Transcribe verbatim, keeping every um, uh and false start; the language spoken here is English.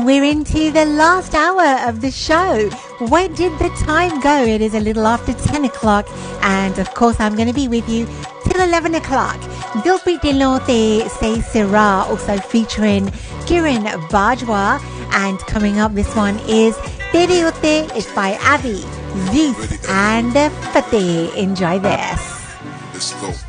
we're into the last hour of the show. Where did the time go? It is a little after ten o'clock, and of course I'm going to be with you till eleven o'clock. Dilpreet Dhillon te Say Sera, also featuring Kiran Bajwa. And coming up, this one is Tere Utte. It's by Avi, Zeus and Fateh. Enjoy this. Let's go.